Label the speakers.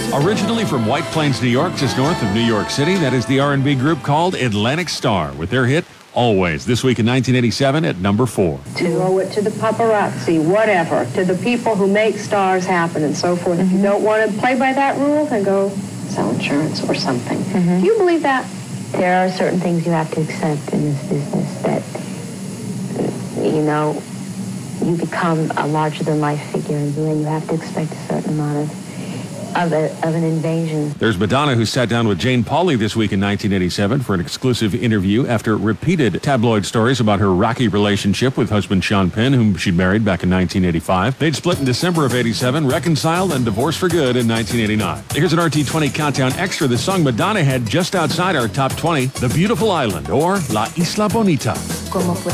Speaker 1: Originally from White Plains, New York, just north of New York City, that is the R&B group called Atlantic Starr with their hit, Always, this week in 1987 at number 4.
Speaker 2: To owe it to the paparazzi, whatever, to the people who make stars happen and so forth. If you don't want to play by that rule, then go sell insurance or something. Do you believe that?
Speaker 3: There are certain things you have to accept in this business that, you become a larger-than-life figure, and then you have to expect a certain amount of an invasion.
Speaker 1: There's Madonna, who sat down with Jane Pauley this week in 1987 for an exclusive interview after repeated tabloid stories about her rocky relationship with husband Sean Penn, whom she'd married back in 1985. They'd split in December of 87, reconciled, and divorced for good in 1989. Here's an RT20 Countdown Extra, the song Madonna had just outside our top 20, The Beautiful Island, or La Isla Bonita.